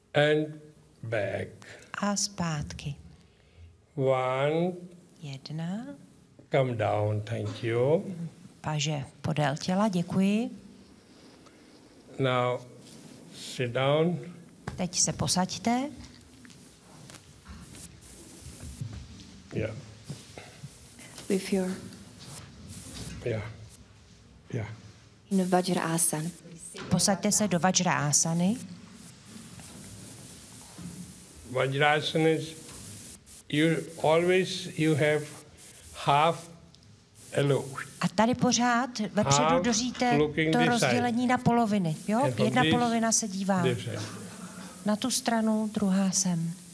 and back. A zpátky. 1, 1. come down, thank you. Paže podél těla, děkuji. Now sit down. Teď se posaďte. Yeah, With your yeah, yeah. in Vajrasana. Posaďte se do Vajrasany. Vajrasana is, you have half alone. A tady pořád vepředu držíte to rozdělení na poloviny. Jo? Jedna polovina se dívá na tu stranu, druhá sem.